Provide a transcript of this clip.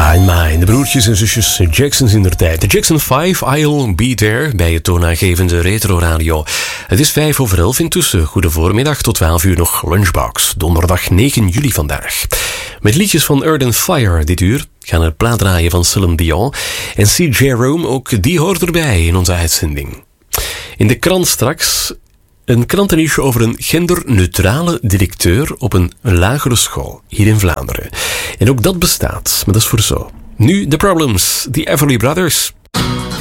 Fine, de broertjes en zusjes Jacksons in der tijd. De Jackson 5, I'll Be There, bij je toonaangevende Retro Radio. Het is 11:05 intussen. Goede voormiddag, tot 12 uur nog Lunchbox. Donderdag 9 juli vandaag. Met liedjes van Earth and Fire dit uur gaan we een plaat draaien van Celine Dion. En C.J. Rome, ook die hoort erbij in onze uitzending. In de krant straks een krantennieuwsje over een genderneutrale directeur op een lagere school hier in Vlaanderen. En ook dat bestaat, maar dat is voor zo. Nu The Problems, The Everly Brothers.